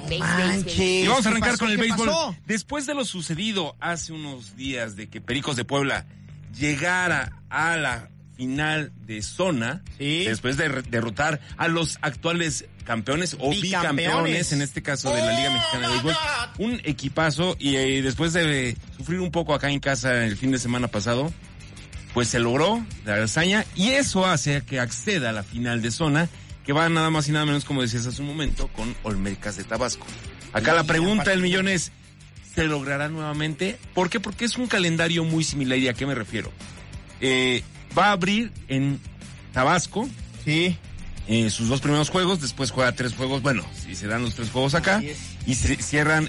Y vamos a arrancar con el béisbol. Pasó? Después de lo sucedido hace unos días de que Pericos de Puebla llegara a la final de zona, después de derrotar a los actuales campeones o bicampeones, en este caso de la Liga Mexicana de Béisbol, un equipazo, y después de sufrir un poco acá en casa el fin de semana pasado, pues se logró la hazaña, y eso hace que acceda a la final de zona, que va nada más y nada menos, como decías hace un momento, con Olmecas de Tabasco. Acá la pregunta del millón es, ¿se logrará nuevamente? ¿Por qué? Porque es un calendario muy similar. ¿Y a qué me refiero? Va a abrir en Tabasco sus 2 primeros juegos, después juega 3 juegos, bueno, si se dan los 3 juegos acá, y cierran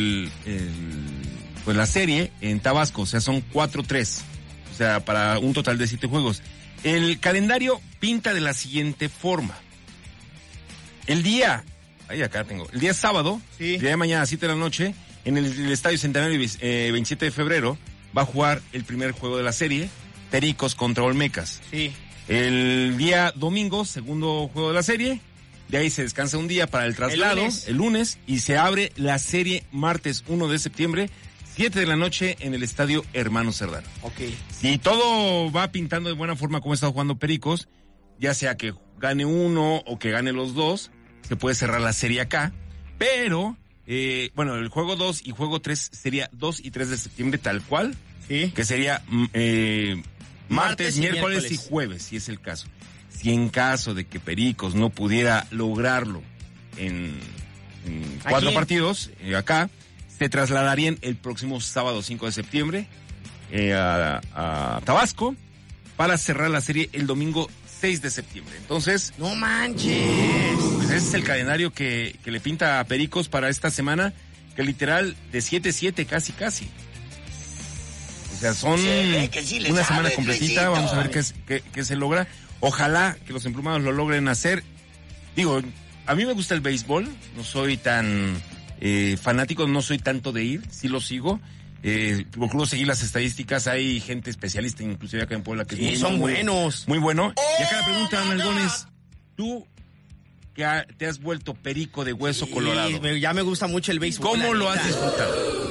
pues la serie en Tabasco, o sea, son 4-3, o sea, para un total de 7 juegos. El calendario pinta de la siguiente forma. El día sábado, el día de mañana a 7 de la noche, en el Estadio Centenario 27 de febrero, va a jugar el primer juego de la serie, Pericos contra Olmecas. El día domingo, segundo juego de la serie, de ahí se descansa un día para el traslado, el lunes, y se abre la serie martes 1 de septiembre, 7 de la noche en el Estadio Hermano Cerdán. Si todo va pintando de buena forma como está jugando Pericos, ya sea que gane uno o que gane los dos, se puede cerrar la serie acá, pero, bueno, el juego 2 y juego 3 sería 2 y 3 de septiembre tal cual, que sería martes, miércoles y jueves, si es el caso. Si en caso de que Pericos no pudiera lograrlo en 4 partidos, acá, se trasladarían el próximo sábado 5 de septiembre a Tabasco para cerrar la serie el domingo 6 de septiembre. Entonces, ¡no manches! Pues ese es el calendario que le pinta a Pericos para esta semana, que literal de 7-7 casi. O sea, son una semana completita, vamos a ver qué se logra. Ojalá que los emplumados lo logren hacer. Digo, a mí me gusta el béisbol, no soy tan fanático, no soy tanto de ir, sí lo sigo. Procuro seguir las estadísticas, hay gente especialista, inclusive acá en Puebla, que son buenos. Muy bueno. Y acá la pregunta, Nalgón, es, tú que te has vuelto perico de hueso colorado. Ya me gusta mucho el béisbol. ¿Cómo lo has disfrutado?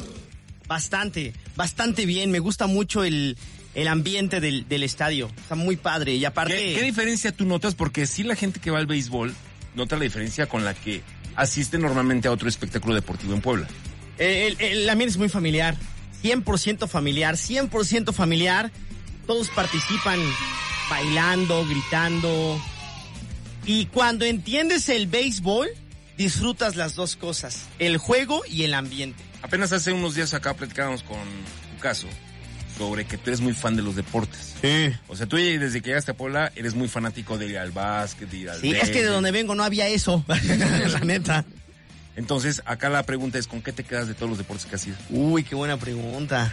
Bastante bien, me gusta mucho el ambiente del estadio, está muy padre, y aparte... ¿Qué diferencia tú notas? Porque sí, la gente que va al béisbol nota la diferencia con la que asiste normalmente a otro espectáculo deportivo en Puebla. El ambiente es muy familiar, 100% familiar, todos participan bailando, gritando, y cuando entiendes el béisbol, disfrutas las dos cosas, el juego y el ambiente. Apenas hace unos días acá platicábamos con tu caso sobre que tú eres muy fan de los deportes. O sea, tú desde que llegaste a Puebla eres muy fanático de ir al básquet, de ir al es que de donde vengo no había eso, la neta. Entonces, acá la pregunta es, ¿con qué te quedas de todos los deportes que has ido? Uy, qué buena pregunta.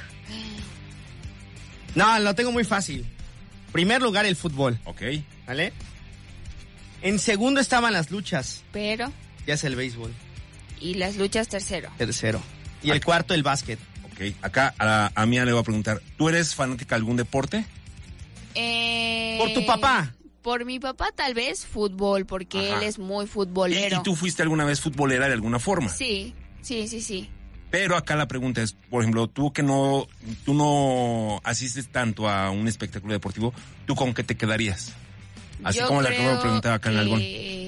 No, lo tengo muy fácil. Primer lugar, el fútbol. ¿Vale? En segundo estaban las luchas. Pero... ya es el béisbol. Y las luchas tercero. Y el cuarto, el básquet. Acá a Mía le voy a preguntar, ¿tú eres fanática de algún deporte? ¿Por tu papá? Por mi papá tal vez fútbol, porque él es muy futbolero. ¿Y tú fuiste alguna vez futbolera de alguna forma? Sí. Pero acá la pregunta es, por ejemplo, tú no asistes tanto a un espectáculo deportivo, ¿tú con qué te quedarías? Así yo como la que me preguntaba acá en Nalgón.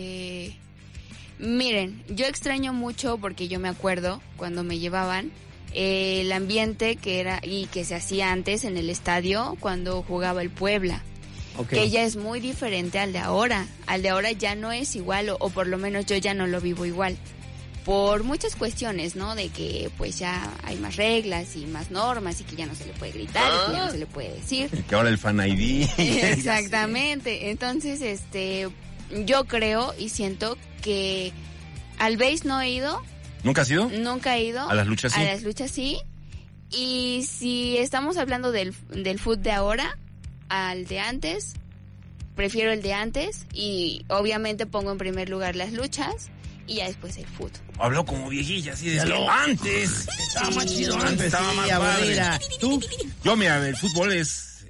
Miren, yo extraño mucho, porque yo me acuerdo cuando me llevaban, el ambiente que era y que se hacía antes en el estadio cuando jugaba el Puebla. Que ya es muy diferente al de ahora. Al de ahora ya no es igual, o por lo menos yo ya no lo vivo igual. Por muchas cuestiones, ¿no? De que pues ya hay más reglas y más normas, y que ya no se le puede gritar, y que ya no se le puede decir. Y que ahora el fan ID. Exactamente. Entonces, yo creo y siento que al béis no he ido. ¿Nunca has ido? Nunca he ido. ¿A las luchas sí? A las luchas sí. Y si estamos hablando del fútbol de ahora, al de antes, prefiero el de antes, y obviamente pongo en primer lugar las luchas y ya después el fútbol. Habló como viejilla, así de antes. Estaba más chido, antes estaba más padre. ¿Tú? Yo, mira, el fútbol es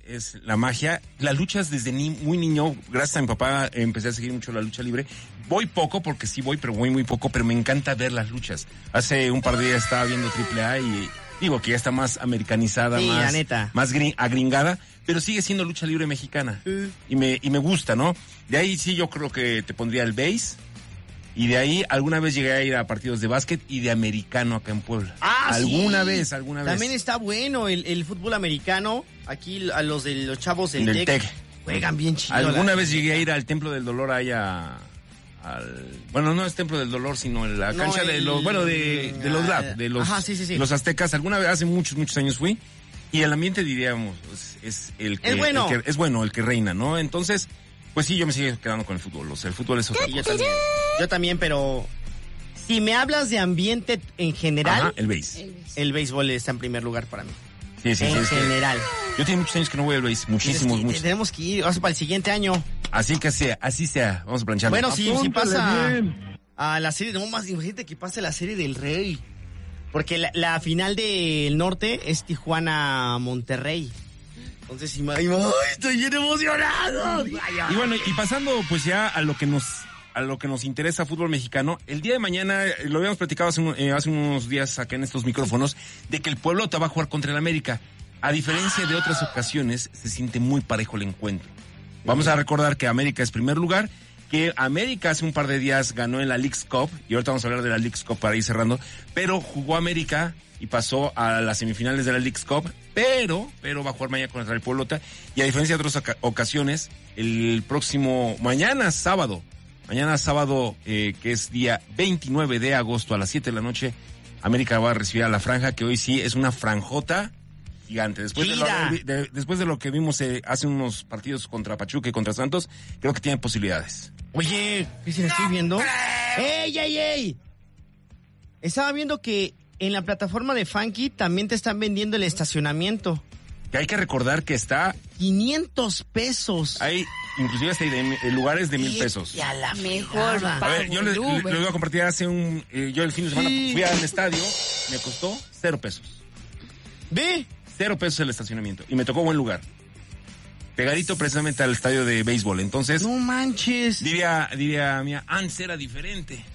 es la magia. Las luchas desde muy niño, gracias a mi papá, empecé a seguir mucho la lucha libre. Voy poco, porque sí voy, pero voy muy poco, pero me encanta ver las luchas. Hace un par de días estaba viendo AAA y digo que ya está más americanizada, sí, más, la neta, más agringada, pero sigue siendo lucha libre mexicana. Y me gusta, ¿no? De ahí sí yo creo que te pondría el base. Y de ahí alguna vez llegué a ir a partidos de básquet y de americano acá en Puebla. Alguna vez. También está bueno el fútbol americano. Aquí a los chavos del TEC juegan bien chido. Alguna vez llegué a ir al Templo del Dolor allá bueno, no es Templo del Dolor, sino en la cancha de los, bueno, de los Lab, de los, los aztecas. Alguna vez, hace muchos años fui. Y el ambiente, diríamos, es el que, es bueno, el que reina, ¿no? Entonces, pues sí, yo me sigo quedando con el fútbol. O sea, el fútbol es otra cosa. Yo también, pero si me hablas de ambiente en general, el béisbol está en primer lugar para mí. Sí, en general. Yo tengo muchos años que no voy al béisbol, muchísimos. Tenemos que ir, vamos para el siguiente año. Así sea, vamos a plancharlo. Bueno, si pasa a la serie, no más, imagínate que pase la serie del Rey. Porque la final del norte es Tijuana-Monterrey. Entonces, ¡ay, estoy bien emocionado! Y bueno, y pasando pues ya a lo que nos interesa, fútbol mexicano, el día de mañana, lo habíamos platicado hace unos días acá en estos micrófonos, de que el Pueblota va a jugar contra el América. A diferencia de otras ocasiones, se siente muy parejo el encuentro. Vamos a recordar que América es primer lugar, que América hace un par de días ganó en la Leagues Cup, y ahorita vamos a hablar de la Leagues Cup para ir cerrando, pero jugó América y pasó a las semifinales de la Leagues Cup, pero va a jugar mañana contra el Pueblota, y a diferencia de otras ocasiones, mañana sábado, que es día 29 de agosto a las 7 de la noche, América va a recibir a la Franja, que hoy sí es una franjota gigante. Después de lo que vimos hace unos partidos contra Pachuca y contra Santos, creo que tiene posibilidades. Oye, ¿qué se le estoy viendo? ¡Ey! Estaba viendo que en la plataforma de Funky también te están vendiendo el estacionamiento. Que hay que recordar que está... 500 pesos. Hay inclusive hasta lugares de 1,000 pesos. A la mejor. A ver, yo les voy a compartir yo el fin de semana fui al estadio, me costó 0 pesos. ¿Ve? 0 pesos el estacionamiento. Y me tocó buen lugar. Pegadito precisamente al estadio de béisbol. Entonces... No manches. Diría mía, antes era diferente.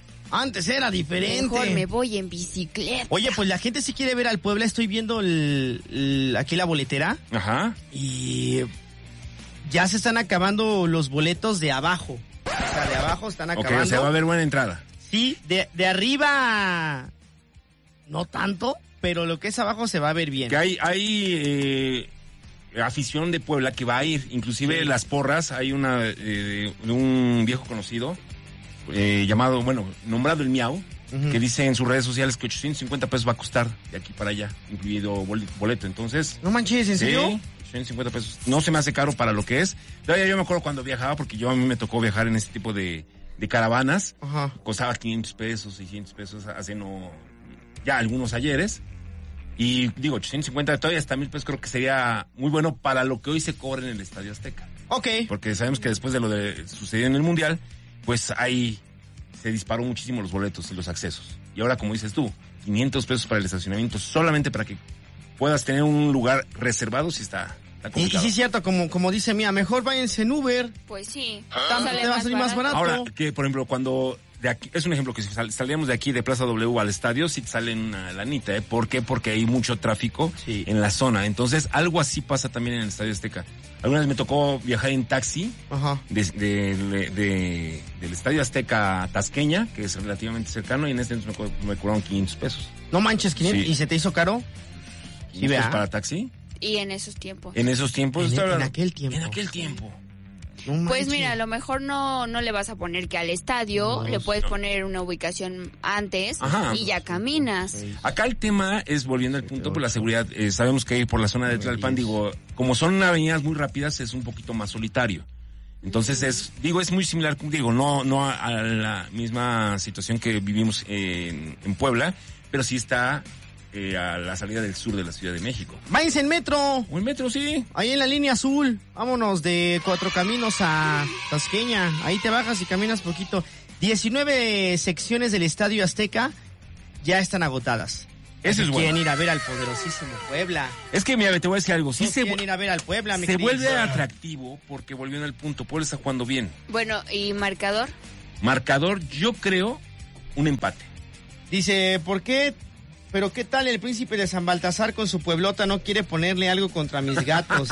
Mejor me voy en bicicleta. Oye, pues la gente sí quiere ver al Puebla. Estoy viendo aquí la boletera. Ajá. Y ya se están acabando los boletos de abajo. O sea, de abajo están acabando. Ok, o sea, va a haber buena entrada. Sí, de arriba no tanto, pero lo que es abajo se va a ver bien. Que hay afición de Puebla que va a ir, inclusive las porras. Hay una de un viejo conocido nombrado el Miau, que dice en sus redes sociales que 850 pesos va a costar de aquí para allá, incluido boleto. Entonces, no manches, ¿en serio? 850 pesos. No se me hace caro para lo que es. Todavía yo me acuerdo cuando viajaba, porque a mí me tocó viajar en este tipo de caravanas. Ajá. Costaba 500 pesos, 600 pesos hace ya algunos ayeres. Y digo, 850, todavía hasta 1,000 pesos creo que sería muy bueno para lo que hoy se cobra en el Estadio Azteca. Ok. Porque sabemos que después de lo de sucedió en el Mundial, pues ahí se disparó muchísimo los boletos y los accesos. Y ahora, como dices tú, 500 pesos para el estacionamiento, solamente para que puedas tener un lugar reservado, si está complicado. Y sí es cierto, como dice Mía, mejor váyanse en Uber. Pues sí. Te va a salir más barato. Ahora, que por ejemplo, cuando de aquí, es un ejemplo que si salíamos de aquí de Plaza W al estadio, sí te sale una lanita, ¿eh? ¿Por qué? Porque hay mucho tráfico en la zona. Entonces, algo así pasa también en el Estadio Azteca. Alguna vez me tocó viajar en taxi del Estadio Azteca a Tasqueña, que es relativamente cercano, y en este entonces me cobraron 500 pesos. No manches, 500. ¿Y se te hizo caro? Sí, para taxi. Y en esos tiempos. En esos tiempos. En aquel tiempo. En aquel tiempo. No pues mira, a lo mejor no le vas a poner que al estadio, le puedes poner una ubicación antes. Ajá. Y ya caminas. Acá el tema es, volviendo al punto, por la seguridad. Sabemos que ir por la zona de Tlalpan, como son avenidas muy rápidas, es un poquito más solitario. Entonces es muy similar, no a la misma situación que vivimos en Puebla, pero sí está a la salida del sur de la Ciudad de México. ¡Váyanse en metro! O en metro, sí. Ahí en la línea azul. Vámonos de Cuatro Caminos a Tasqueña. Ahí te bajas y caminas poquito. 19 secciones del Estadio Azteca ya están agotadas. Eso es bueno. Quieren ir a ver al poderosísimo Puebla. Es que, mira, te voy a decir algo. Sí quieren ir a ver al Puebla, mi se querido. vuelve atractivo porque volvió en el punto. Puebla está jugando bien. Bueno, ¿y marcador? Marcador, yo creo, un empate. Dice, ¿por qué? Pero ¿qué tal el príncipe de San Baltasar con su pueblota no quiere ponerle algo contra mis gatos?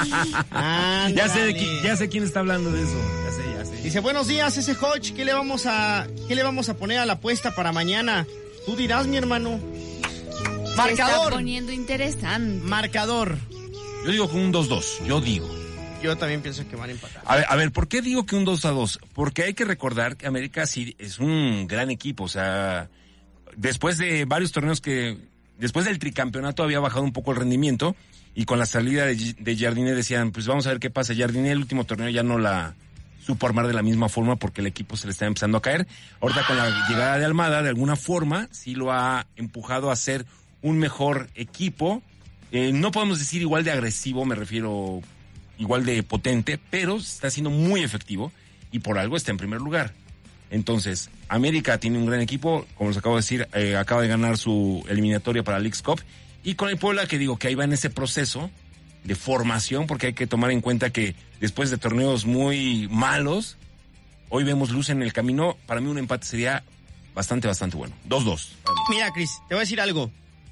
Ya sé quién está hablando de eso. Ya sé. Dice, buenos días, ese Hodge, ¿qué le vamos a poner a la apuesta para mañana? Tú dirás, mi hermano. Marcador. Se está poniendo interesante. Marcador. Yo digo que un 2-2, Yo también pienso que van a empatar. A ver, ¿por qué digo que un 2-2? Porque hay que recordar que América sí es un gran equipo, o sea, después de varios torneos después del tricampeonato había bajado un poco el rendimiento y con la salida de Jardiné decían, pues vamos a ver qué pasa. Jardiné el último torneo ya no la supo armar de la misma forma porque el equipo se le está empezando a caer. Ahorita con la llegada de Almada, de alguna forma, sí lo ha empujado a ser un mejor equipo. No podemos decir igual de agresivo, me refiero igual de potente, pero está siendo muy efectivo y por algo está en primer lugar. Entonces, América tiene un gran equipo, como les acabo de decir, acaba de ganar su eliminatoria para la Leagues Cup, y con el Puebla, que digo que ahí va en ese proceso de formación, porque hay que tomar en cuenta que después de torneos muy malos, hoy vemos luz en el camino. Para mí un empate sería bastante bueno. 2-2. Mira, Cris, te voy a decir algo.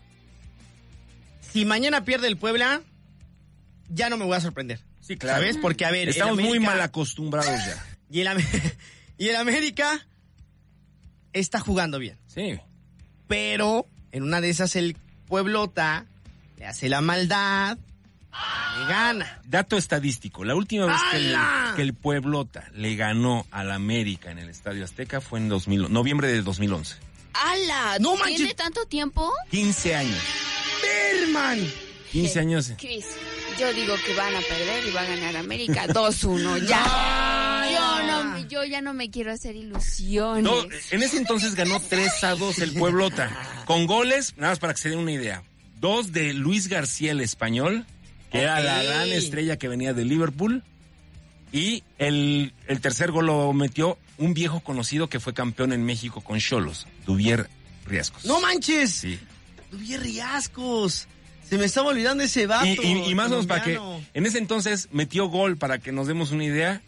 Si mañana pierde el Puebla, ya no me voy a sorprender. Sí, claro. ¿Sabes? Porque, a ver, estamos América, muy mal acostumbrados ya. Y el América está jugando bien. Sí. Pero en una de esas el Pueblota le hace la maldad y gana. Dato estadístico. La última vez que el Pueblota le ganó al América en el Estadio Azteca fue en noviembre de 2011. ¡Hala! ¡No manches! ¿Tiene tanto tiempo? 15 años. ¡Perman! 15 años. Cris, yo digo que van a perder y va a ganar América 2-1. Ya. Yo ya no me quiero hacer ilusiones. No, en ese entonces ganó 3-2 el Pueblota. Con goles, nada más para que se den una idea. 2 de Luis García, el español, que era la gran estrella que venía de Liverpool. Y el tercer gol lo metió un viejo conocido que fue campeón en México con Xolos, Duvier Riascos. ¡No manches! Sí. Duvier Riascos. Se me estaba olvidando ese vato. Y más o menos para que en ese entonces metió gol, para que nos demos una idea,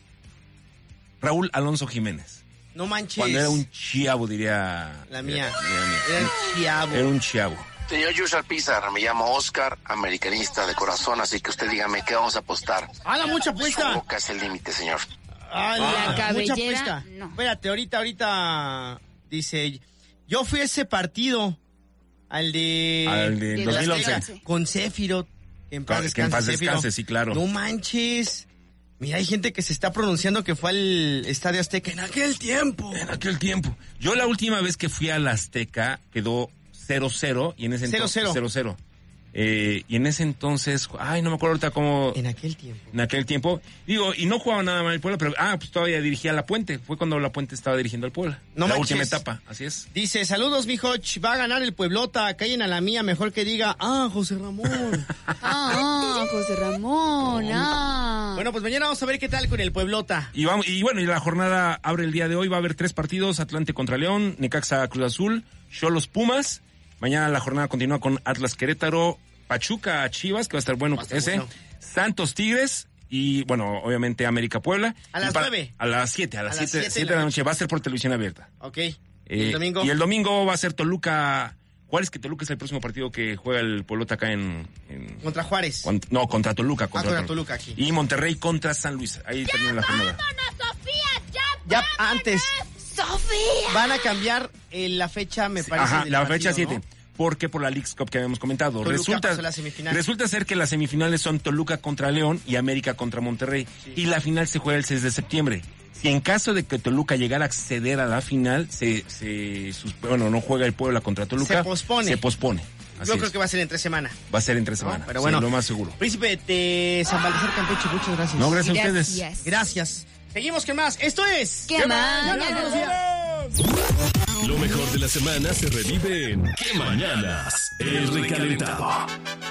Raúl Alonso Jiménez. No manches. Cuando era un chiavo, diría la mía. Era chiavo. Era un chiavo. Señor Yushar Pizar, me llamo Oscar, americanista de corazón, así que usted dígame qué vamos a apostar. ¡Hala, mucha apuesta! Su boca es el límite, señor. La cabellera, mucha apuesta. No. Espérate, ahorita dice, yo fui a ese partido, al de 2011. Con Céfiro. En paz descanse, sí, claro. No manches. Mira, hay gente que se está pronunciando que fue al Estadio Azteca en aquel tiempo. Yo la última vez que fui al Azteca quedó 0-0 y en ese entonces 0-0. Y en ese entonces, no me acuerdo ahorita cómo. En aquel tiempo. Digo, y no jugaba nada mal el Puebla, pero pues todavía dirigía La Puente. Fue cuando La Puente estaba dirigiendo al Puebla. No la manches. última etapa, así es. Dice, saludos, mi Hoch, va a ganar el Pueblota, callen a la mía, mejor que diga, José Ramón. José Ramón, Bueno, pues mañana vamos a ver qué tal con el Pueblota. Y la jornada abre el día de hoy, va a haber 3 partidos, Atlante contra León, Necaxa Cruz Azul, Xolos Pumas. Mañana la jornada continúa con Atlas Querétaro, Pachuca Chivas, que va a estar bueno ese. Bueno. Santos Tigres y, bueno, obviamente América Puebla. ¿A las 9? A las 7 de la noche. Va a ser por televisión abierta. Ok. ¿Y el domingo? Y el domingo va a ser Toluca Juárez, que Toluca es el próximo partido que juega el Pueblota acá en ¿Contra Juárez? Contra Toluca. Contra Toluca aquí. Y Monterrey contra San Luis. Ahí termina la jornada. Ya antes. ¡Sofía! Van a cambiar la fecha, me parece. Ajá, la partido, fecha 7. ¿no? Porque por la Leagues Cup que habíamos comentado. Resulta ser que las semifinales son Toluca contra León y América contra Monterrey. Sí. Y la final se juega el 6 de septiembre. Si en caso de que Toluca llegara a acceder a la final, no juega el Puebla contra Toluca. Se pospone. Yo creo que va a ser entre semana. Va a ser entre semana, no, pero bueno, lo más seguro. Príncipe de San Baltasar Campeche, muchas gracias. No, gracias a ustedes. Gracias. Seguimos, ¿qué más? Esto es... ¿Qué más? Lo mejor de la semana se revive en ¿Qué Mañanas? El Recalentado.